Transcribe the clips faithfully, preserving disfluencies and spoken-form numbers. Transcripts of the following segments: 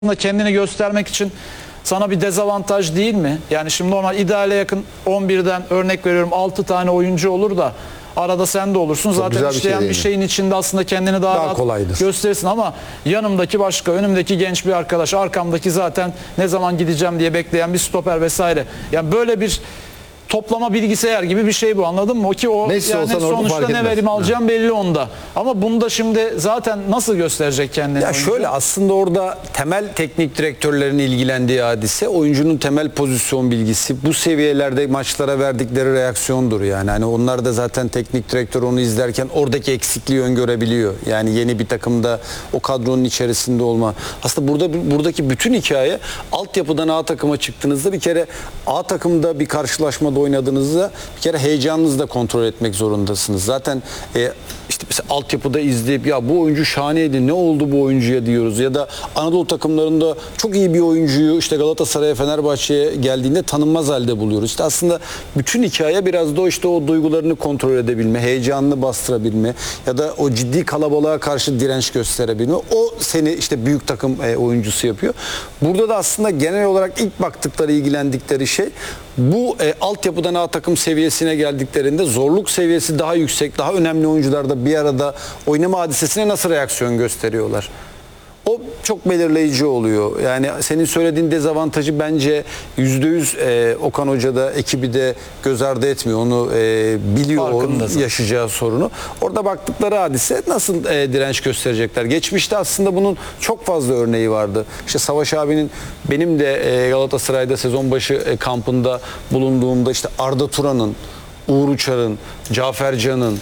kendini göstermek için sana bir dezavantaj değil mi? Yani şimdi normal ideale yakın on birden örnek veriyorum altı tane oyuncu olur da arada sen de olursun. Çok zaten bir işleyen şey bir şeyin içinde aslında kendini daha, Daha rahat kolaydır. gösterirsin ama yanımdaki başka, önümdeki genç bir arkadaş, arkamdaki zaten ne zaman gideceğim diye bekleyen bir stoper vesaire. Yani böyle bir toplama bilgisayar gibi bir şey bu, anladın mı? O ki o Messi yani olsan orada sonuçta fark ne etmez. verim alacağım belli onda. Ama bunda şimdi zaten nasıl gösterecek kendini? Ya oyuncu? şöyle, aslında orada temel teknik direktörlerin ilgilendiği hadise oyuncunun temel pozisyon bilgisi. Bu seviyelerde maçlara verdikleri reaksiyondur yani. Hani onlar da zaten teknik direktör onu izlerken oradaki eksikliği öngörebiliyor. Yani yeni bir takımda o kadronun içerisinde olma. Aslında burada buradaki bütün hikaye altyapıdan A takıma çıktığınızda bir kere A takımda bir karşılaşmada oynadığınızda bir kere heyecanınızı da kontrol etmek zorundasınız. Zaten e, işte mesela altyapıda izleyip ya bu oyuncu şahaneydi, ne oldu bu oyuncuya diyoruz. Ya da Anadolu takımlarında çok iyi bir oyuncuyu işte Galatasaray'a, Fenerbahçe'ye geldiğinde tanınmaz halde buluyoruz. İşte aslında bütün hikaye biraz da o işte o duygularını kontrol edebilme, heyecanını bastırabilme ya da o ciddi kalabalığa karşı direnç gösterebilme. O seni işte büyük takım e, oyuncusu yapıyor. Burada da aslında genel olarak ilk baktıkları, ilgilendikleri şey bu e, altyapıdan A takım seviyesine geldiklerinde zorluk seviyesi daha yüksek, daha önemli oyuncular da bir arada oynama hadisesine nasıl reaksiyon gösteriyorlar? O çok belirleyici oluyor. Yani senin söylediğin dezavantajı bence yüzde yüz e, Okan Hoca da ekibi de göz ardı etmiyor. Onu e, biliyor, onun yaşayacağı sorunu. Orada baktıkları hadise nasıl e, direnç gösterecekler. Geçmişte aslında bunun çok fazla örneği vardı. İşte Savaş abinin, benim de e, Galatasaray'da sezon başı e, kampında bulunduğumda işte Arda Turan'ın, Uğur Uçar'ın, Cafer Can'ın,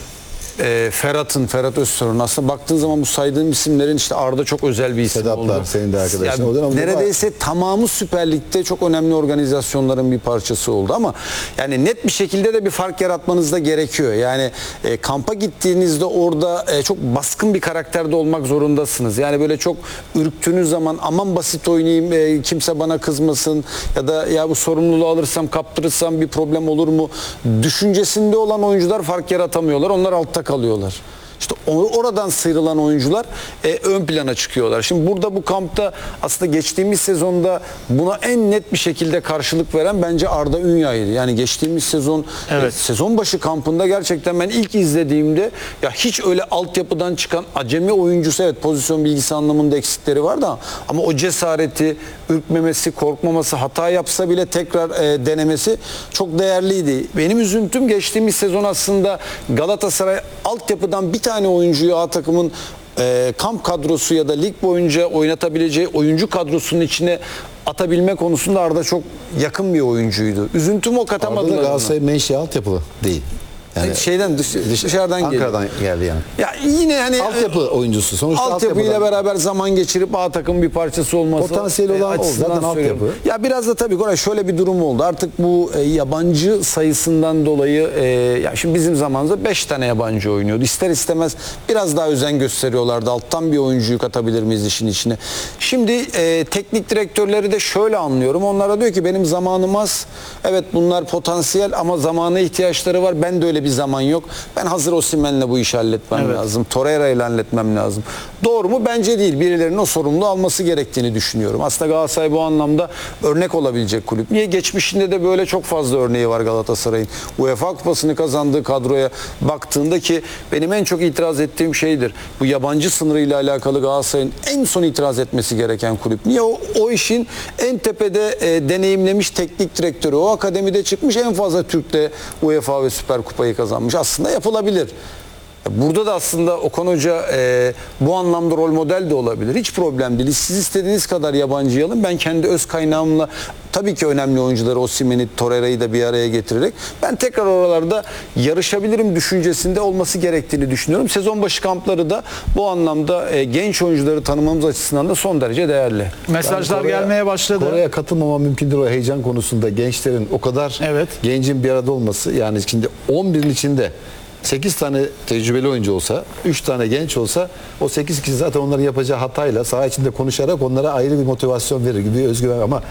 E, Ferhat'ın, Ferhat Öztürk'ün aslında baktığın zaman bu saydığım isimlerin işte Arda çok özel bir isim Sedatlar, oldu. senin de arkadaşın Ya, oldu ama neredeyse var. Tamamı Süper Lig'de çok önemli organizasyonların bir parçası oldu ama yani net bir şekilde de bir fark yaratmanız da gerekiyor. Yani e, kampa gittiğinizde orada e, çok baskın bir karakterde olmak zorundasınız. Yani böyle çok ürktüğünüz zaman aman basit oynayayım, e, kimse bana kızmasın ya da ya bu sorumluluğu alırsam, kaptırırsam bir problem olur mu düşüncesinde olan oyuncular fark yaratamıyorlar. Onlar altta kalıyorlar. İşte oradan sıyrılan oyuncular e, ön plana çıkıyorlar. Şimdi burada bu kampta aslında geçtiğimiz sezonda buna en net bir şekilde karşılık veren bence Arda Ünya'ydı. Yani geçtiğimiz sezon evet. e, sezon başı kampında gerçekten ben ilk izlediğimde ya hiç öyle altyapıdan çıkan acemi oyuncusu, evet pozisyon bilgisi anlamında eksikleri vardı ama o cesareti, ürkmemesi, korkmaması, hata yapsa bile tekrar e, denemesi çok değerliydi. Benim üzüntüm geçtiğimiz sezon aslında Galatasaray altyapıdan bir tane tane oyuncuyu A takımın e, kamp kadrosu ya da lig boyunca oynatabileceği oyuncu kadrosunun içine atabilme konusunda Arda çok yakın bir oyuncuydu. Üzüntüm o, katamadılar. Arda da Galatasaray menşe altyapılı değil. Yani şeyden dış, dışarıdan geliyor. Ankara'dan geldi yani. Ya yine hani altyapı oyuncusu. Sonuçta altyapıyla beraber zaman geçirip A takım bir parçası olması. Potansiyeli olan o zaten altyapı. Ya biraz da tabii Koray şöyle bir durum oldu. Artık bu e, yabancı sayısından dolayı e, ya şimdi bizim zamanımızda beş tane yabancı oynuyordu. İster istemez biraz daha özen gösteriyorlardı. Alttan bir oyuncuyu katabilir miyiz işin içine? Şimdi e, teknik direktörleri de şöyle anlıyorum. Onlara diyor ki benim zamanım az. Evet bunlar potansiyel ama zamana ihtiyaçları var. Ben de öyle bir zaman yok. Ben hazır Osimhen'le bu işi halletmem evet. lazım. Torreira'yla halletmem lazım. Doğru mu? Bence değil. Birilerinin o sorumluluğu alması gerektiğini düşünüyorum. Aslında Galatasaray bu anlamda örnek olabilecek kulüp. Niye? Geçmişinde de böyle çok fazla örneği var Galatasaray'ın. UEFA Kupası'nı kazandığı kadroya baktığında ki benim en çok itiraz ettiğim şeydir. Bu yabancı sınırıyla alakalı Galatasaray'ın en son itiraz etmesi gereken kulüp. Niye? O, o işin en tepede e, deneyimlemiş teknik direktörü. O akademide çıkmış en fazla Türk'te UEFA ve Süper Kupayı kazanmış. Aslında yapılabilir. Burada da aslında Okan Hoca e, bu anlamda rol model de olabilir. Hiç problem değil. Siz istediğiniz kadar yabancı alın. Ben kendi öz kaynağımla tabii ki önemli oyuncuları Osimhen'i, Torreira'yı da bir araya getirerek ben tekrar oralarda yarışabilirim düşüncesinde olması gerektiğini düşünüyorum. Sezon başı kampları da bu anlamda e, genç oyuncuları tanımamız açısından da son derece değerli. Mesajlar yani gelmeye başladı. Kore'ye katılmama mümkündür o heyecan konusunda gençlerin o kadar evet. gencin bir arada olması. Yani şimdi on birin içinde sekiz tane tecrübeli oyuncu olsa, üç tane genç olsa o sekiz kişi zaten onların yapacağı hatayla saha içinde konuşarak onlara ayrı bir motivasyon verir gibi bir özgüven ama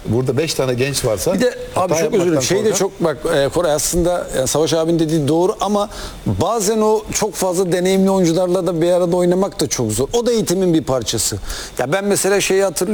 Burada beş tane genç varsa Bir de abi hata çok özür dilerim. yapmaktan Şey de korkar. çok bak e, Koray aslında yani Savaş abinin dediği doğru ama bazen o çok fazla deneyimli oyuncularla da bir arada oynamak da çok zor. O da eğitimin bir parçası. Ya ben mesela şeyi hatırlıyorum.